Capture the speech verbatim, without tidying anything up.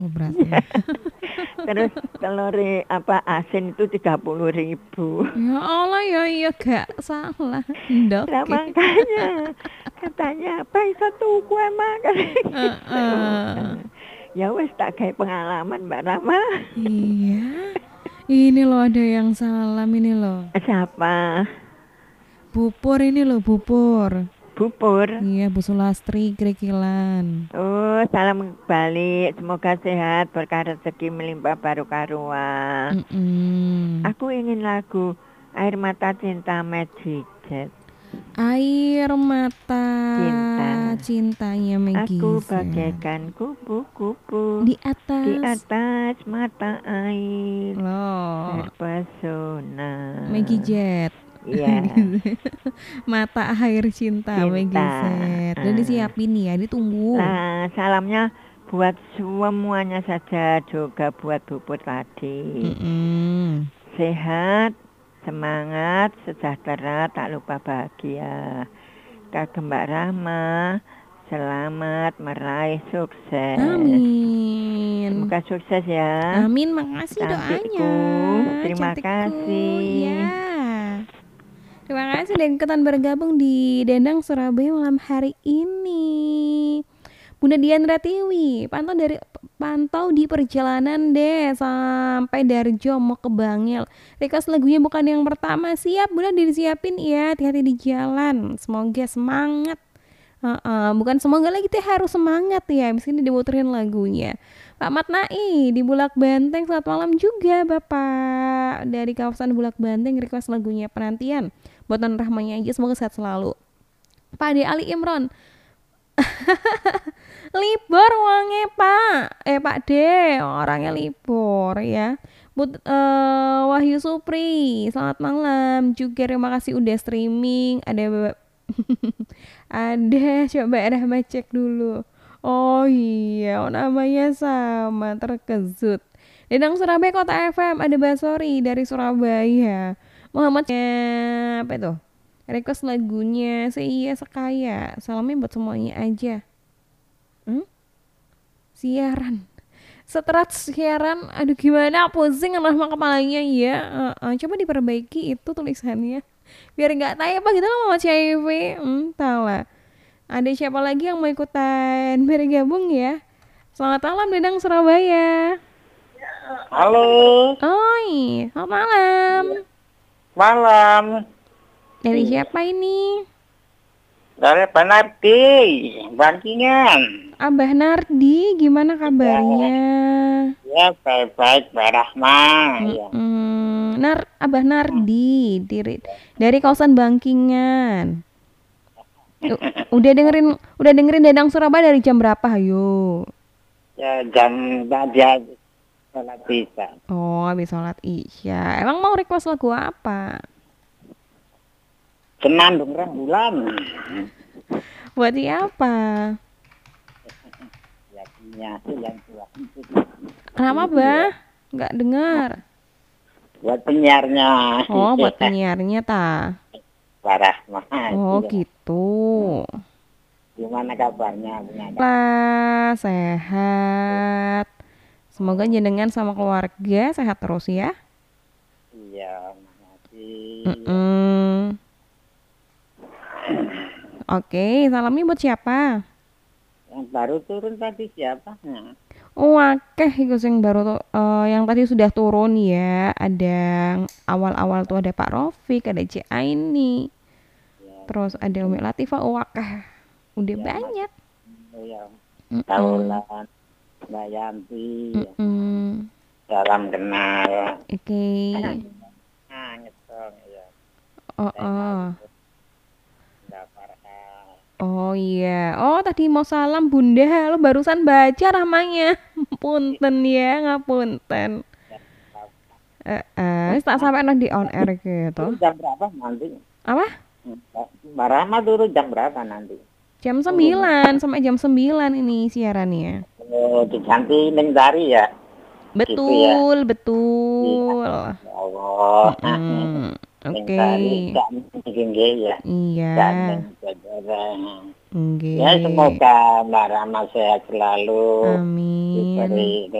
Oh, berarti. Terus telur i- apa asin itu tiga puluh ribu. Ya Allah, ya iya gak salah. Ndok. Lah makanya katanya apa iso tuku emang. Heeh. Ya wes tak kayak pengalaman Mbak Rama. Iya. Ini loh ada yang salam ini loh. Siapa? Bupur ini loh, Bupur. Bupur. Iya, Bu Sulastri Krikilan. Oh, salam balik. Semoga sehat, berkah rezeki melimpah baru karuan. Mm-mm. Aku ingin lagu Air Mata Cinta Magic Jet. Air mata Cinta. cintanya Aku Meggy Z. bagaikan kupu-kupu Di di atas atas mata air loh, terpesona. Meggy Z. Iya, Mata air cinta Meggy cinta. Z. Dan Ah. disiapin ya, ditunggu. Nah, salamnya buat semuanya saja, juga buat Puput tadi. Mm-mm. Sehat, semangat, sejahtera, tak lupa bahagia. Kagem Mbak Rahma, selamat meraih sukses. Amin. Semoga sukses ya. Amin, makasih doanya. Cantikku, terima Cantikku. kasih. Ya. Terima kasih dan ikutan bergabung di Dendang Surabaya malam hari ini. Bunda Dian Ratiwi, pantau dari pantau di perjalanan deh sampai Darjo mau ke Bangil. Request lagunya bukan yang pertama, siap Bunda disiapin ya, hati-hati di jalan. Semoga semangat. Uh-uh, bukan semoga lagi teh harus semangat ya. Abis ini diputerin lagunya. Pak Matnai di Bulak Banteng, selamat malam juga Bapak. Dari kawasan Bulak Banteng request lagunya penantian. Buatan rahmanya aja semoga sehat selalu. Pak Ade Ali Imron, libur uangnya Pak. Eh Pak D, orangnya libur ya. But, eh, Wahyu Supri, selamat malam. Juga terima kasih udah streaming. Ada ada, coba Rahma cek dulu. Oh iya, oh, namanya sama, terkejut. Dedang Surabaya Kota F M, ada Basori dari Surabaya. Muhammad apa itu? Request lagunya Seia Sekaya. Salamnya buat semuanya aja. Hmm? Siaran. Seterat siaran, aduh gimana pusing sama kepalanya ya. Uh, uh, coba diperbaiki itu tulisannya. Biar nggak tanya apa gitu lah sama C V. Hmm, tahu lah. Ada siapa lagi yang mau ikutan bergabung ya? Selamat malam Dedang Surabaya. Halo, Oi, selamat malam. malam. Dari siapa ini? Dari Panarti, Bangkingan. Abah Nardi, gimana kabarnya? Ya, baik-baik, Mbak Rahma. Ya. Mm-mm. Nar, Abah Nardi dari dari kawasan Bangkingan. U- Udah dengerin, udah dengerin Dedang Surabaya dari jam berapa? Ayo. Ya, jam tadi aja sholat bisa. Oh, habis sholat Isya. Emang mau request lagu apa? Senandung rembulan. Buat siapa? Ya, punya itu yang tua. Kenapa, Bah? Nggak dengar. Buat penyiarnya. Oh, buat penyiarnya ta. Mbak Rahma. Oh, Iya. gitu. Gimana kabarnya? Punya Lah, sehat. Semoga jenengan sama keluarga sehat terus ya. Iya, makasih. Mm-mm. Oke, salamnya buat siapa? Yang baru turun tadi siapa? Nah, Oh, akeh iku sing baru tuh, eh, yang tadi sudah turun ya. Ada awal-awal tuh ada Pak Rofik, ada C Aini, ya, terus ada Umi Latifah. Oh, akeh. Udah ya, banyak. Mas, ya. Mm-mm. Taulan, Mbak Yanti, ya. Mm-mm. Salam kenal. Oke. Nah, nyetong ya. Oh, Saya oh. mau Mbak Farha. Oh iya. Oh, tadi mau salam Bunda. Lo barusan baca namanya. Punten ya, ngapunten. Ya, Mbak. Eh, eh, wis tak sampai di on air gitu. Turun jam berapa nanti? Apa? Mbak Mbak Rahma turun jam berapa nanti? Jam Turun. sembilan sampai jam sembilan ini siarannya. Oh, diganti Neng Dari ya? Gitu ya. Betul, Iya. betul. Ya Allah. Mm-mm. Neng Oke. Dari gak mungkin ya. Iya. Gak Neng Saudara. Nggih. Ya semoga Mbak Rama sehat selalu, Amin. diberi